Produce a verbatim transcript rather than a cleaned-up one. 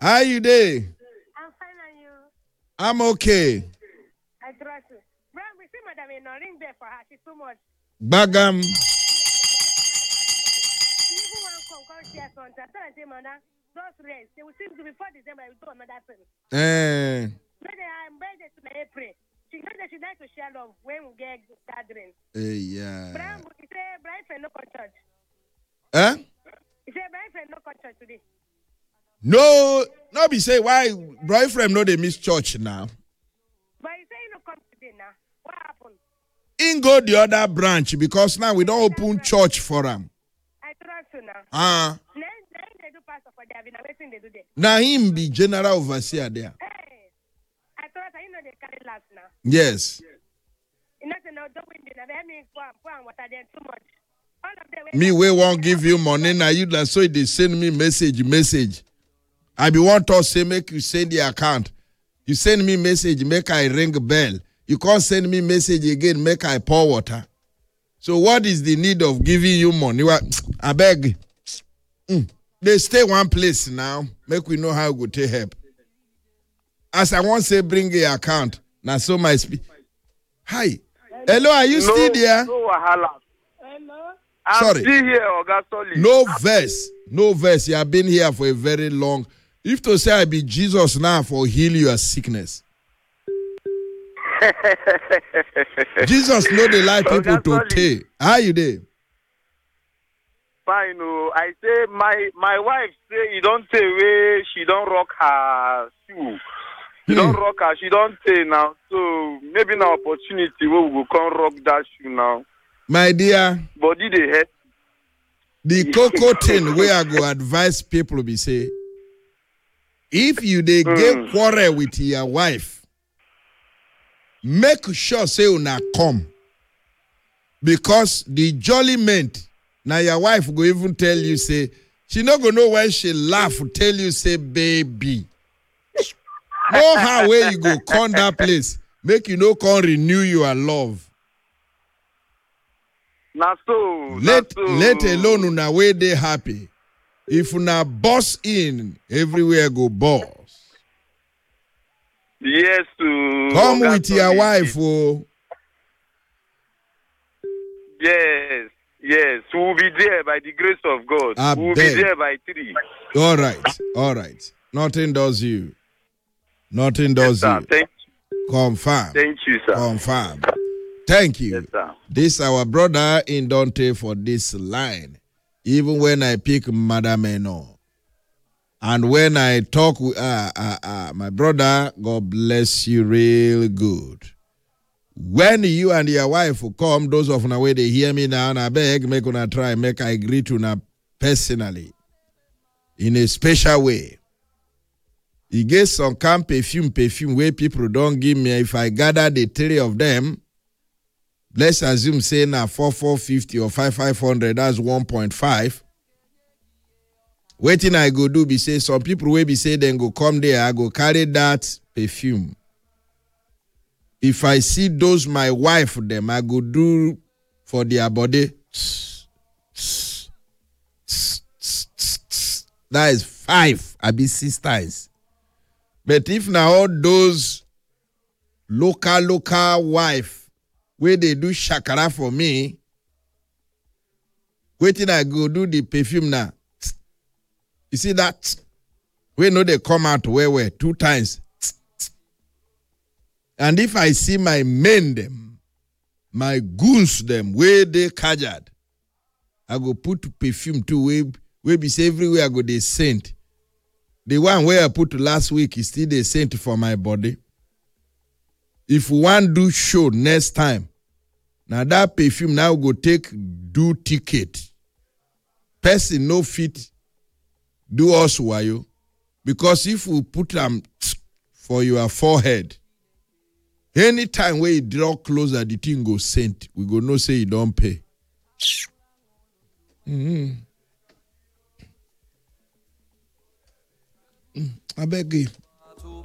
How you there? I'm fine, and you? I'm okay. I trust you. Bro, we see Madam in a ring there for her. She's too much. Bagam. She even want to come, come share something. I tell her, say, Madam, just rest. They will see you before December. You do another thing. Eh. Maybe I'm ready to April. She knows that she likes to share love when we get gathering. Eh, yeah. Brian, he say, Brian friend no come church. Huh? He say, Brian friend no come church today. No, no be say why boyfriend no they miss church now. But he say he no come today now. What happened? In go the other branch because now we don't open church for him. I trust you now. Ah. Uh, Then they do pastor for there. I've been waiting they do there. now him be general overseer there. Hey, I thought I know they carry last now. Yes. You know, no, don't win dinner. They have me pour and water there too much. All of them. Me we won't give you money now. You that so they send me message message. I be want to say make you send the account. You send me message, make I ring bell. You can't send me message again, make I pour water. So what is the need of giving you money? I beg. Mm. They stay one place now. Make we know how we take help. As I want to say, bring a account. Now so my speak. Hi. Hello, are you no, still there? No wahala. Hello? I'm Sorry. still here, Oga Solid. No verse. No verse. You have been here for a very long. If to say I be Jesus now for heal your sickness. Jesus know they like people to take. How you there? Fine, oh. I say my my wife say you don't say way she don't rock her shoe. She Hmm. don't rock her, she don't say now. So maybe an opportunity where we will come rock that shoe now. My dear, Body they head. the cocoa thing where I go advise people be say, if you they Mm. get quarrel with your wife, make sure say una come. Because the jolliment, now your wife go even tell you say, she not gonna know when she laugh, tell you say baby. Know how where you go come that place, make you no come renew your love. Now so Let na so. let alone una way they happy. If una boss in, everywhere go boss. Yes, to Come Oga with your Solid. wife, oh. Yes, yes. We will be there by the grace of God. I we will beg. be there by three. All right, all right. Nothing does you. Nothing does Yes, sir. you. Thank, Confirm. thank you, sir. Confirm. Thank you. Yes, sir. This our brother in Dante for this line. Even when I pick Madam Eno. And when I talk with uh, uh, uh, my brother, God bless you real good. When you and your wife will come, those of you where they hear me now, and I beg, make una try, make I agree to una personally. In a special way. You get some kind perfume, perfume where people don't give me. If I gather the three of them, let's assume say now four four fifty or five five hundred, that's one point five. Waiting I go do be say some people will be say then go come there, I go carry that perfume. If I see those my wife them, I go do for their body. That is five. I be six times. But if now all those local local wife where they do shakara for me, waiting I go do the perfume now. You see that? We know they come out where where two times. And if I see my men them, my goons them, where they kajad, I go put perfume too, where, where be say everywhere I go they scent. The one where I put last week is still the scent for my body. If we want do show next time, now that perfume now go take do ticket. Person no fit do us wayo. Because if we put them for your forehead, anytime where you draw closer, the thing go scent. We go no say you don't pay. Mm-hmm. I beg you.